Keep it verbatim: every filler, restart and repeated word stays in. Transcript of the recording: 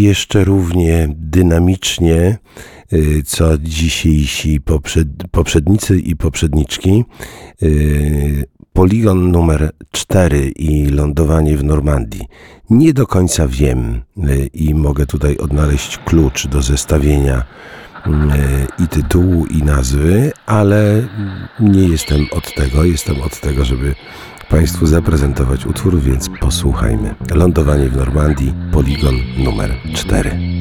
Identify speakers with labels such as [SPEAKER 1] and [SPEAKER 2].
[SPEAKER 1] jeszcze równie dynamicznie, co dzisiejsi poprzed, poprzednicy i poprzedniczki. Poligon numer cztery i lądowanie w Normandii. Nie do końca wiem i mogę tutaj odnaleźć klucz do zestawienia i tytułu, i nazwy, ale nie jestem od tego. Jestem od tego, żeby Państwu zaprezentować utwór, więc posłuchajmy. Lądowanie w Normandii, Poligon numer cztery.